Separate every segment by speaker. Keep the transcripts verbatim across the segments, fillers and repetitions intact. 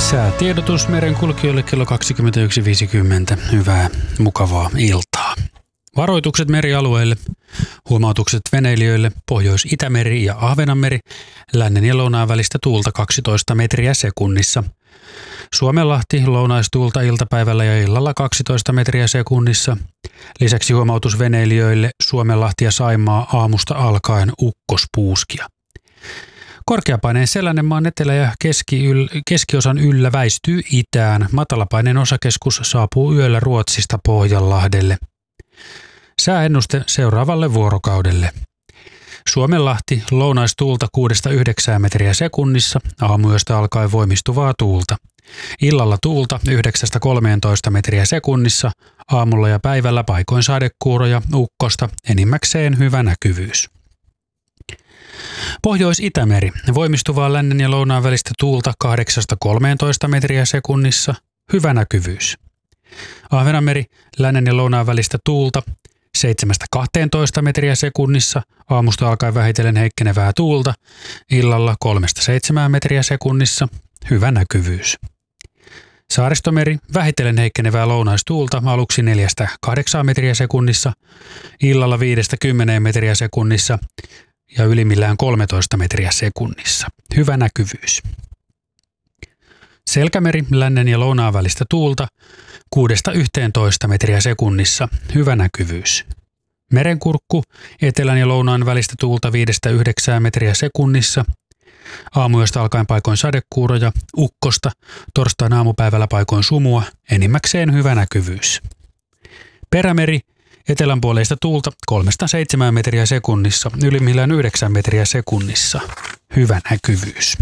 Speaker 1: Säätiedotus merenkulkijoille kello kaksikymmentäyksi viisikymmentä. Hyvää, mukavaa iltaa. Varoitukset merialueille, huomautukset veneilijöille, Pohjois-Itämeri ja Ahvenanmeri, lännen ja lounaan välistä tuulta kaksitoista metriä sekunnissa. Suomenlahti, lounaistuulta iltapäivällä ja illalla kaksitoista metriä sekunnissa. Lisäksi huomautus veneilijöille, Suomenlahti ja Saimaa aamusta alkaen ukkospuuskia. Korkeapaineen sellainen maan etelä- ja keski keskiosan yllä väistyy itään. Matalapaineen osakeskus saapuu yöllä Ruotsista Pohjanlahdelle. Sääennuste seuraavalle vuorokaudelle. Suomenlahti, lounaistuulta kuudesta yhdeksään metriä sekunnissa, aamuyöstä alkaen voimistuvaa tuulta. Illalla tuulta yhdeksästä kolmeentoista metriä sekunnissa, aamulla ja päivällä paikoin sadekuuroja, ukkosta, enimmäkseen hyvä näkyvyys. Pohjois-Itämeri, voimistuvaa lännen ja lounaan välistä tuulta kahdeksasta kolmeentoista metriä sekunnissa, hyvä näkyvyys. Ahvenanmeri, lännen ja lounaan välistä tuulta seitsemästä kahteentoista metriä sekunnissa, aamusta alkaen vähitellen heikkenevää tuulta, illalla kolmesta seitsemään metriä sekunnissa, hyvä näkyvyys. Saaristomeri, vähitellen heikkenevää lounaistuulta, aluksi neljästä kahdeksaan metriä sekunnissa, illalla viidestä kymmeneen metriä sekunnissa ja ylimmillään kolmetoista metriä sekunnissa, hyvä näkyvyys. Selkämeri, lännen ja lounaan välistä tuulta kuudesta yhteentoista metriä sekunnissa, hyvä näkyvyys. Merenkurkku, etelän ja lounaan välistä tuulta viidestä yhdeksään metriä sekunnissa, aamuyöstä alkaen paikoin sadekuuroja, ukkosta, torstain aamupäivällä paikoin sumua, enimmäkseen hyvä näkyvyys. Perämeri, etelänpuoleista tuulta kolmesta seitsemään metriä sekunnissa, ylimmillään yhdeksän metriä sekunnissa, hyvä näkyvyys.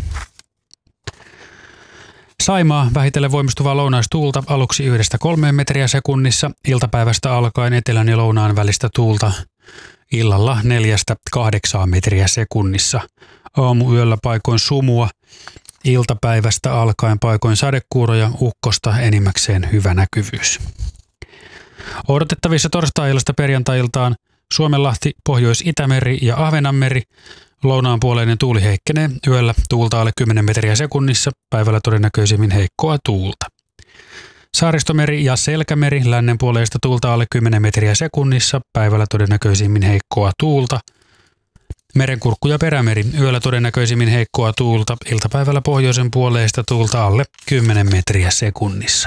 Speaker 1: Saimaa, vähitellen voimistuvaa lounaistuulta, aluksi yhdestä kolmeen metriä sekunnissa, iltapäivästä alkaen etelän ja lounaan välistä tuulta, illalla neljästä kahdeksaan metriä sekunnissa, aamuyöllä paikoin sumua, iltapäivästä alkaen paikoin sadekuuroja, ukkosta, enimmäkseen hyvä näkyvyys. Odotettavissa torstai-illasta perjantai-iltaan Suomenlahti, Pohjois-Itämeri ja Ahvenanmeri, lounaanpuoleinen tuuli heikkenee, yöllä tuulta alle kymmenen metriä sekunnissa, päivällä todennäköisimmin heikkoa tuulta. Saaristomeri ja Selkämeri, lännenpuoleista tuulta alle kymmenen metriä sekunnissa, päivällä todennäköisimmin heikkoa tuulta. Merenkurkku ja Perämeri, yöllä todennäköisimmin heikkoa tuulta, iltapäivällä pohjoisen puoleista tuulta alle kymmenen metriä sekunnissa.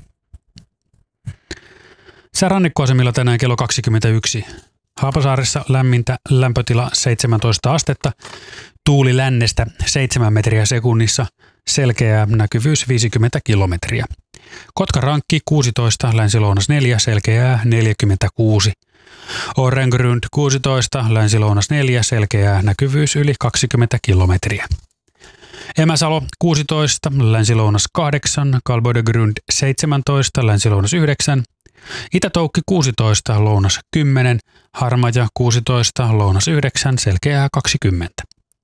Speaker 1: Sää rannikkoasemilla tänään kello kaksikymmentäyksi. Haapasaaressa lämmintä, lämpötila seitsemäntoista astetta, tuuli lännestä seitsemän metriä sekunnissa, selkeää näkyvyys viisikymmentä kilometriä. Kotkarankki kuusitoista, länsi-lounas neljä, selkeää neljäkymmentäkuusi. Orrengrund kuusitoista, länsi-lounas neljä, selkeää näkyvyys yli kaksikymmentä kilometriä. Emäsalo kuusitoista, länsi-lounas kahdeksan, Kalbodegrund seitsemäntoista, länsi-lounas yhdeksän. Itätoukki kuusitoista, lounas kymmenen, Harmaja kuusitoista, lounas yhdeksän, selkeää kaksikymmentä.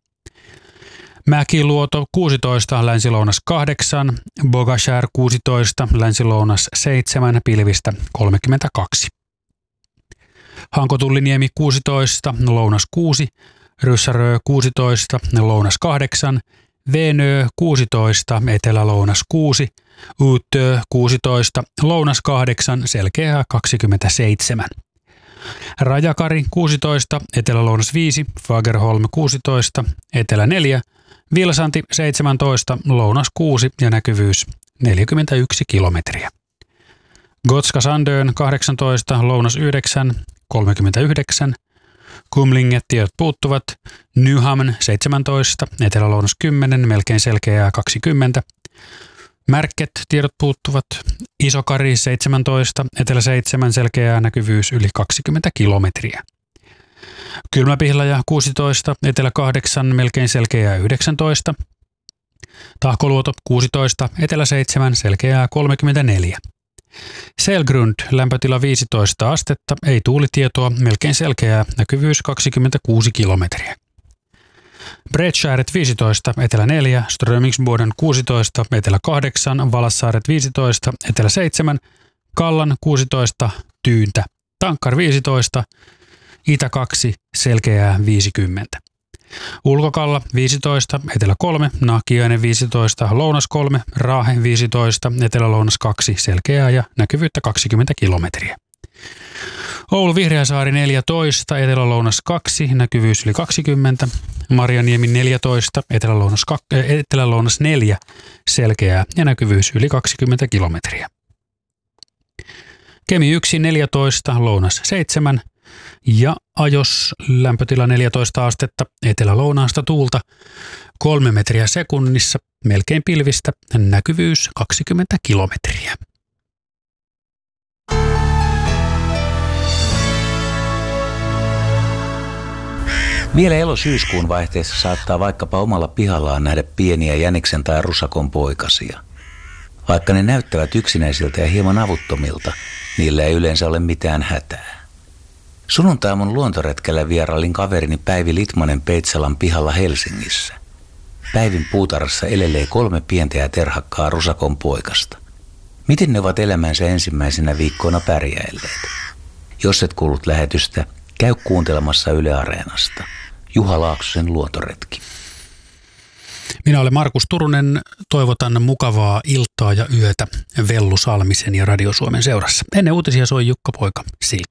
Speaker 1: Mäkiluoto kuusitoista, länsi-lounas kahdeksan, Bogashär kuusitoista, länsi-lounas seitsemän, pilvistä kolmekymmentäkaksi. Hankotulliniemi kuusitoista, lounas kuusi, Ryssärö kuusitoista, lounas kahdeksan, Venö kuusitoista, etelä-lounas kuusi, Utö kuusitoista, lounas kahdeksan, selkeää kaksikymmentäseitsemän. Rajakari kuusitoista, etelä-lounas viisi, Fagerholm kuusitoista, etelä neljä, Vilsanti seitsemäntoista, lounas kuusi ja näkyvyys neljäkymmentäyksi kilometriä. Gotska Sandön kahdeksantoista, lounas yhdeksän, kolmekymmentäyhdeksän. Kumlinget tiedot puuttuvat, Nyhamn seitsemäntoista, etelä-lounas kymmenen, melkein selkeää kaksikymmentä. Märket tiedot puuttuvat, Isokari seitsemäntoista, etelä seitsemän, selkeää näkyvyys yli kaksikymmentä kilometriä. Kylmäpihlaja kuusitoista, etelä kahdeksan, melkein selkeää yhdeksäntoista. Tahkoluoto kuusitoista, etelä seitsemän, selkeää kolmekymmentäneljä. Selgrund, lämpötila viisitoista astetta, ei tuulitietoa, melkein selkeää, näkyvyys kaksikymmentäkuusi kilometriä. Bredskäret viisitoista, etelä neljä, Strömingsboden kuusitoista, etelä kahdeksan, Valassaaret viisitoista, etelä seitsemän, Kallan kuusitoista, Tyyntä, Tankkar viisitoista, itä kaksi, selkeää viisikymmentä. Ulkokalla viisitoista, Etelä kolme, Nahkiainen viisitoista, Lounas kolme, Raahe viisitoista, Etelä-Lounas kaksi, selkeää ja näkyvyyttä kaksikymmentä kilometriä. Oulu Vihreäsaari neljätoista, Etelä-Lounas kaksi, näkyvyys yli kaksikymmentä, Marjaniemi neljätoista, Etelä-Lounas, Etelä-Lounas neljä, selkeää ja näkyvyys yli kaksikymmentä kilometriä. Kemi yksi, neljätoista, Lounas seitsemän ja Ajos lämpötila neljätoista astetta, Etelä-Lounaasta tuulta kolme metriä sekunnissa, melkein pilvistä, näkyvyys kaksikymmentä kilometriä.
Speaker 2: Vielä elo-syyskuun vaihteessa saattaa vaikkapa omalla pihallaan nähdä pieniä jäniksen tai rusakon poikasia. Vaikka ne näyttävät yksinäisiltä ja hieman avuttomilta, niillä ei yleensä ole mitään hätää. Sunnuntaiaamun luontoretkellä vierailin kaverini Päivi Litmanen Peitsalan pihalla Helsingissä. Päivin puutarhassa elelee kolme pientä ja terhakkaa rusakon poikasta. Miten ne ovat elämänsä ensimmäisenä viikkoina pärjäilleet? Jos et kuullut lähetystä, käy kuuntelemassa Yle Areenasta. Juha Laaksosen luontoretki.
Speaker 1: Minä olen Markus Turunen. Toivotan mukavaa iltaa ja yötä Vellu Salmisen ja Radio Suomen seurassa. Ennen uutisia soi Jukka Poika Silkka.